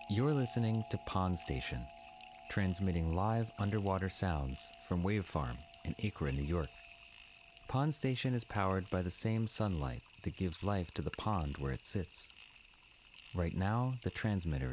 You're listening to Pond Station, transmitting live underwater sounds from Wave Farm in Acra, New York. Pond Station is powered by the same sunlight that gives life to the pond where it sits. Right now, the transmitter